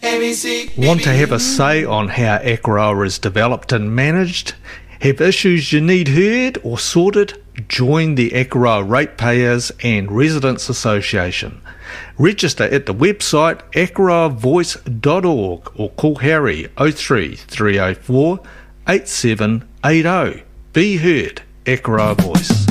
Want to have a say on how Akaroa is developed and managed? Have issues you need heard or sorted? Join the Akaroa Ratepayers and Residents Association. Register at the website akaroavoice.org or call Harry 03 304 8780. Be heard, Akaroa Voice.